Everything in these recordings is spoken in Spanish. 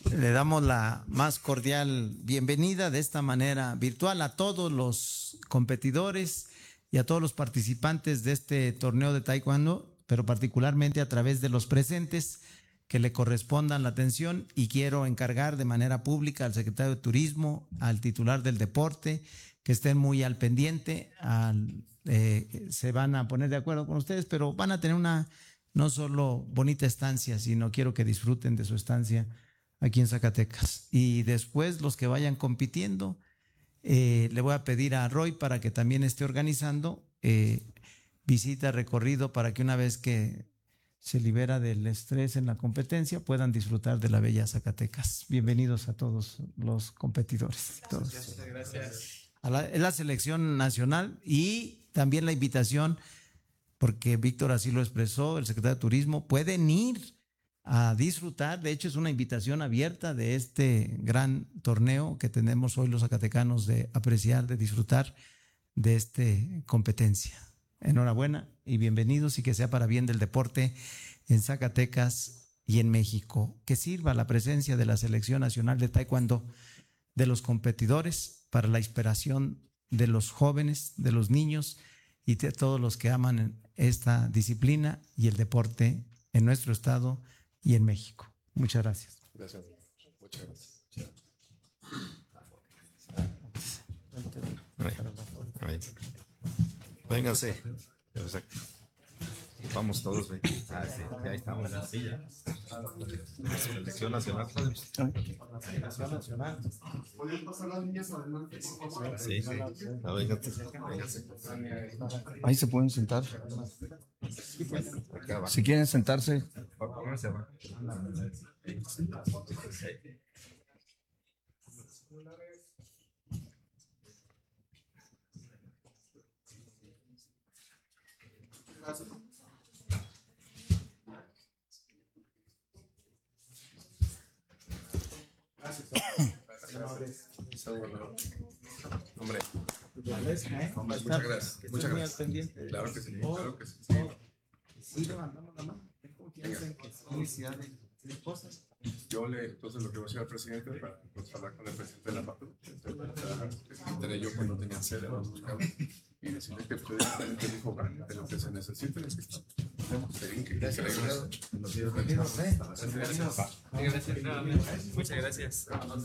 Le damos la más cordial bienvenida de esta manera virtual a todos los competidores y a todos los participantes de este torneo de taekwondo, pero particularmente a través de los presentes que le correspondan la atención, y quiero encargar de manera pública al secretario de Turismo, al titular del deporte, que estén muy al pendiente. Se van a poner de acuerdo con ustedes, pero van a tener una no solo bonita estancia, sino quiero que disfruten de su estancia aquí en Zacatecas. Y después los que vayan compitiendo, le voy a pedir a Roy para que también esté organizando visita, recorrido, para que una vez que se libera del estrés en la competencia puedan disfrutar de la bella Zacatecas. Bienvenidos a todos los competidores. Gracias. Es la selección nacional, y también la invitación, porque Víctor así lo expresó, el secretario de Turismo, pueden ir a disfrutar. De hecho, es una invitación abierta de este gran torneo que tenemos hoy los zacatecanos de apreciar, de disfrutar de esta competencia. Enhorabuena y bienvenidos, y que sea para bien del deporte en Zacatecas y en México. Que sirva la presencia de la Selección Nacional de Taekwondo, de los competidores, para la inspiración de los jóvenes, de los niños y de todos los que aman esta disciplina y el deporte en nuestro estado y en México. Muchas gracias. Gracias. Muchas gracias. Ahí. Vénganse. Vamos todos. Sí, ya estamos en la silla. Selección nacional. Selección nacional. ¿Pueden pasar las niñas adelante? Sí. Vénganse. Ahí se pueden sentar. Si quieren sentarse. Hombre. Muchas gracias. Muchas gracias. Claro que sí. Claro que sí. Sí, levantamos la mano. Ten confianza en que felicidades de cosas. Entonces lo que voy a hacer al presidente para hablar con el presidente de la FATU, enteré yo que no tenían sede, vamos a buscarlo y decirle que usted directamente dijo de lo que se necesite, es que está. Muchas gracias.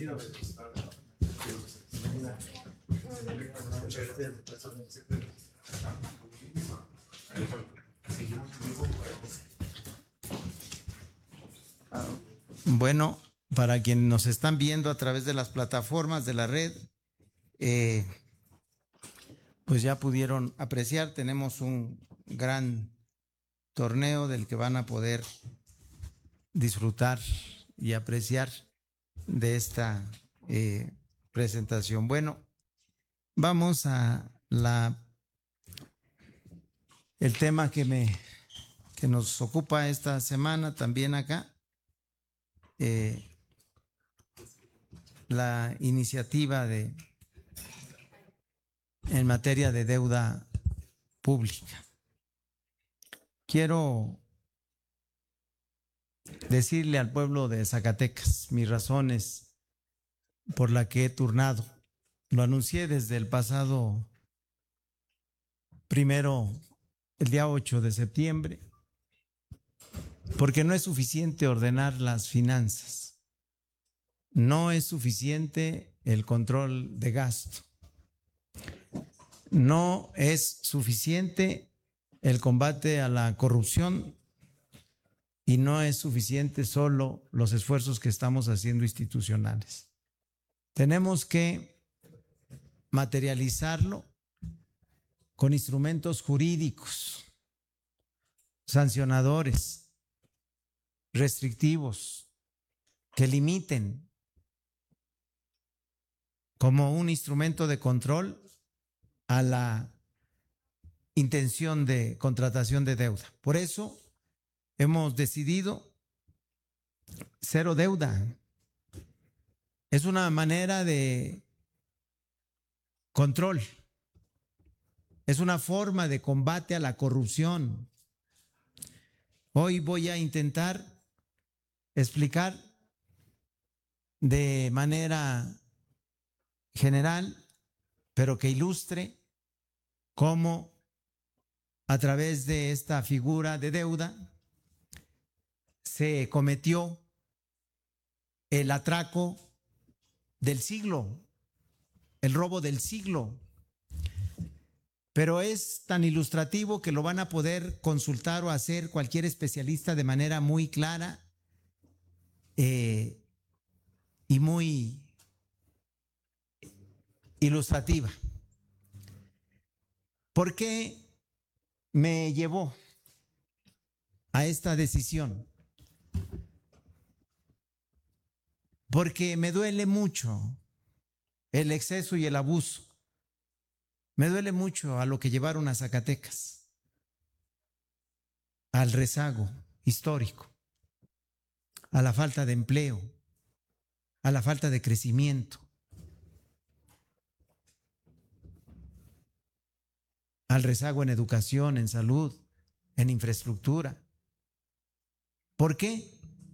Bueno, para quienes nos están viendo a través de las plataformas de la red, pues ya pudieron apreciar, tenemos un gran torneo del que van a poder disfrutar y apreciar de esta presentación. Bueno, vamos a el tema que nos ocupa esta semana también acá. La iniciativa en materia de deuda pública. Quiero decirle al pueblo de Zacatecas mis razones por las que he turnado. Lo anuncié desde el pasado el día 8 de septiembre, porque no es suficiente ordenar las finanzas, no es suficiente el control de gasto, no es suficiente el combate a la corrupción, y no es suficiente solo los esfuerzos que estamos haciendo institucionales. Tenemos que materializarlo con instrumentos jurídicos, sancionadores, restrictivos, que limiten, como un instrumento de control a la intención de contratación de deuda. Por eso hemos decidido cero deuda. Es una manera de control, es una forma de combate a la corrupción. Hoy voy a intentar explicar de manera general, pero que ilustre cómo a través de esta figura de deuda se cometió el atraco del siglo, el robo del siglo. Pero es tan ilustrativo que lo van a poder consultar o hacer cualquier especialista de manera muy clara y muy ilustrativa. ¿Por qué me llevó a esta decisión? Porque me duele mucho el exceso y el abuso. Me duele mucho a lo que llevaron a Zacatecas, al rezago histórico, a la falta de empleo, a la falta de crecimiento, al rezago en educación, en salud, en infraestructura. ¿Por qué?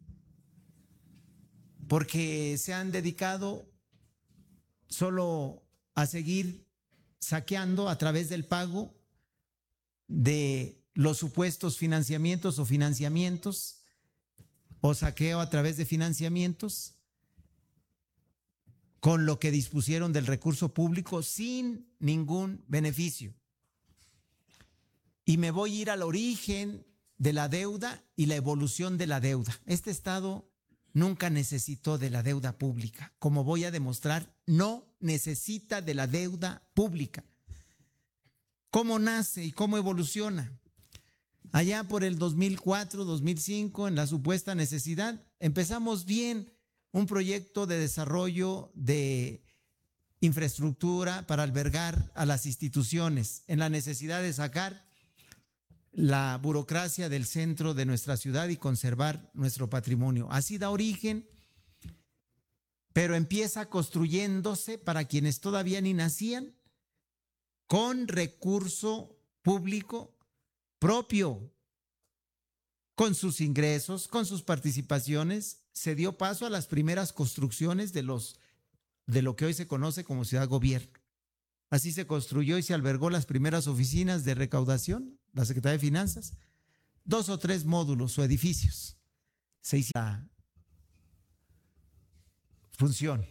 Porque se han dedicado solo a seguir saqueando a través del pago de los supuestos financiamientos o saqueo a través de financiamientos con lo que dispusieron del recurso público sin ningún beneficio. Y me voy a ir al origen de la deuda y la evolución de la deuda. Este Estado nunca necesitó de la deuda pública. Como voy a demostrar, no necesita de la deuda pública. ¿Cómo nace y cómo evoluciona? Allá por el 2004, 2005, en la supuesta necesidad, empezamos bien un proyecto de desarrollo de infraestructura para albergar a las instituciones, en la necesidad de sacar la burocracia del centro de nuestra ciudad y conservar nuestro patrimonio. Así da origen, pero empieza construyéndose para quienes todavía ni nacían, con recurso público propio, con sus ingresos, con sus participaciones. Se dio paso a las primeras construcciones de lo que hoy se conoce como ciudad gobierno. Así se construyó y se albergó las primeras oficinas de recaudación, la Secretaría de Finanzas, 2 o 3 módulos o edificios. Se hizo la función.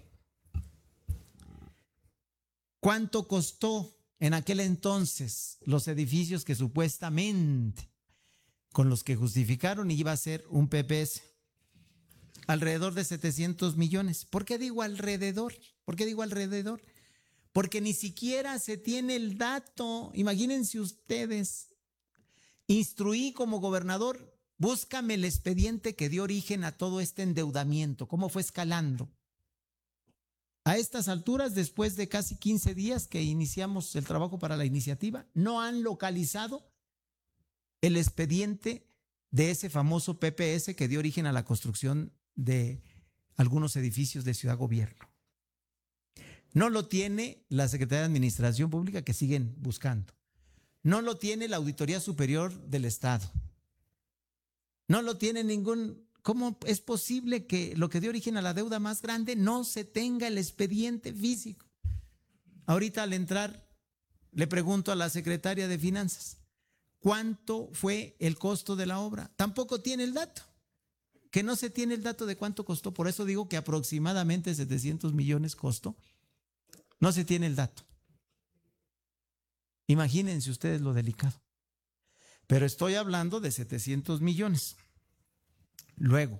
¿Cuánto costó en aquel entonces los edificios que supuestamente con los que justificaron iba a ser un PPS? Alrededor de 700 millones. ¿Por qué digo alrededor? ¿Por qué digo alrededor? Porque ni siquiera se tiene el dato. Imagínense ustedes, instruí como gobernador, búscame el expediente que dio origen a todo este endeudamiento, cómo fue escalando. A estas alturas, después de casi 15 días que iniciamos el trabajo para la iniciativa, no han localizado el expediente de ese famoso PPS que dio origen a la construcción de algunos edificios de Ciudad Gobierno. No lo tiene la Secretaría de Administración Pública, que siguen buscando. No lo tiene la Auditoría Superior del Estado. No lo tiene ningún... ¿Cómo es posible que lo que dio origen a la deuda más grande no se tenga el expediente físico? Ahorita al entrar le pregunto a la secretaria de Finanzas, ¿cuánto fue el costo de la obra? Tampoco tiene el dato. Que no se tiene el dato de cuánto costó. Por eso digo que aproximadamente 700 millones costó. No se tiene el dato. Imagínense ustedes lo delicado. Pero estoy hablando de 700 millones. Luego,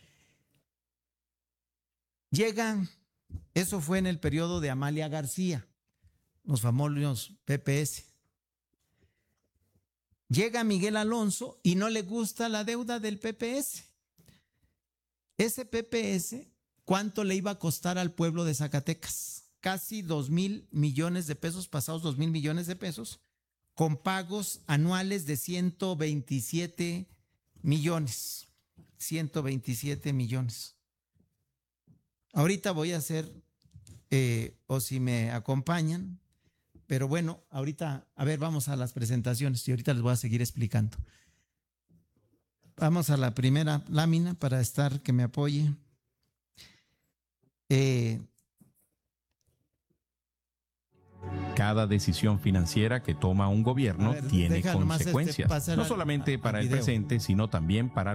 llegan, eso fue en el periodo de Amalia García, los famosos PPS. Llega Miguel Alonso y no le gusta la deuda del PPS. Ese PPS, ¿cuánto le iba a costar al pueblo de Zacatecas? Casi 2,000 millones de pesos, pasados 2,000 millones de pesos, con pagos anuales de 127 millones. 127 millones. Ahorita voy a hacer, o si me acompañan, pero bueno, ahorita, a ver, vamos a las presentaciones y ahorita les voy a seguir explicando. Vamos a la primera lámina para que me apoye. Cada decisión financiera que toma un gobierno A ver, tiene deja nomás consecuencias, pasar no al solamente para el video. presente, sino también para